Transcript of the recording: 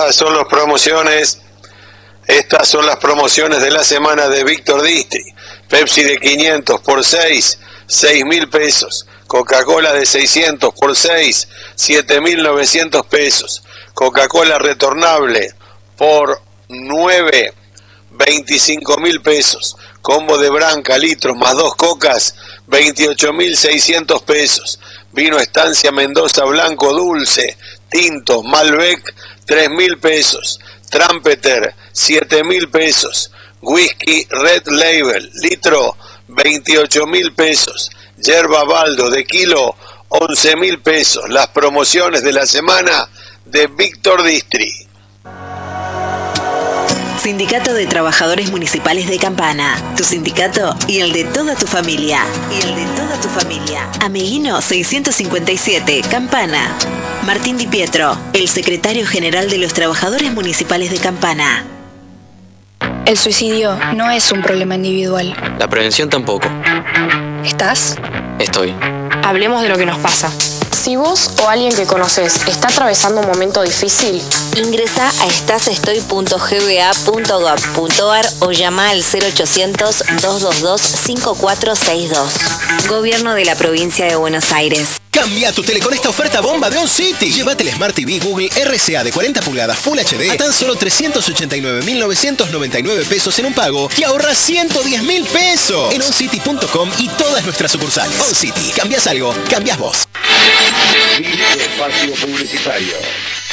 Estas son las promociones de la semana de Víctor Distri. Pepsi de 500 por 6, 6.000 pesos. Coca-Cola de 600 por 6, 7.900 pesos. Coca-Cola retornable por 9, 25.000 pesos. Combo de Branca, litros más 2 cocas, 28.600 pesos. Vino Estancia Mendoza Blanco Dulce, tinto, Malbec, 3.000 pesos. Trumpeter, 7.000 pesos. Whisky Red Label, litro, 28.000 pesos. Yerba Baldo de kilo, 11.000 pesos. Las promociones de la semana de Víctor Distri. Sindicato de Trabajadores Municipales de Campana. Tu sindicato y el de toda tu familia. Ameguino 657, Campana. Martín Di Pietro, el secretario general de los Trabajadores Municipales de Campana. El suicidio no es un problema individual. La prevención tampoco. ¿Estás? Estoy. Hablemos de lo que nos pasa. Si vos o alguien que conoces está atravesando un momento difícil, ingresa a estasestoy.gba.gov.ar o llama al 0800-222-5462. Gobierno de la Provincia de Buenos Aires. Cambia tu tele con esta oferta bomba de OnCity. Llévate el Smart TV Google RCA de 40 pulgadas Full HD a tan solo 389.999 pesos en un pago y ahorras 110.000 pesos en oncity.com y todas nuestras sucursales. OnCity, cambias algo, cambias vos. Espacio publicitario.